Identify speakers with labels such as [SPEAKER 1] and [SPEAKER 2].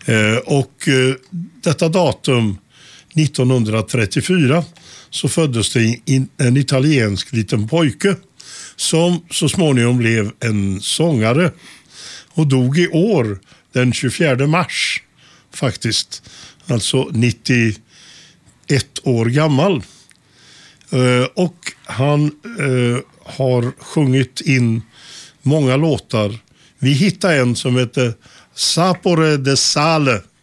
[SPEAKER 1] Detta datum 1934 så föddes det en italiensk liten pojke som så småningom blev en sångare och dog i år den 24 mars faktiskt, alltså 91 år gammal. Och han har sjungit in många låtar. Vi hittade en som heter Sapore de Sale